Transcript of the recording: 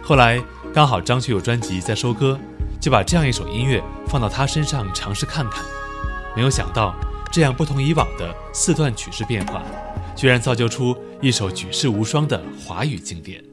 后来刚好张学友专辑在收歌，就把这样一首音乐放到他身上尝试看看。没有想到，这样不同以往的4段曲式变化，居然造就出一首举世无双的华语经典。